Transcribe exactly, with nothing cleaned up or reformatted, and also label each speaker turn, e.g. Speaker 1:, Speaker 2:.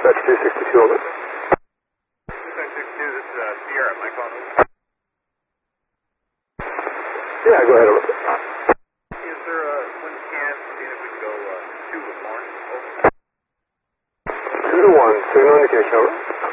Speaker 1: Dispatch two sixty-two, over.
Speaker 2: two sixty-two, this is uh, Sierra, Mike on.
Speaker 1: Yeah, go ahead, over.
Speaker 2: Is there a wind chance seeing if we can go uh, two with Lawrence? Over.
Speaker 1: two to one, signal indication, over.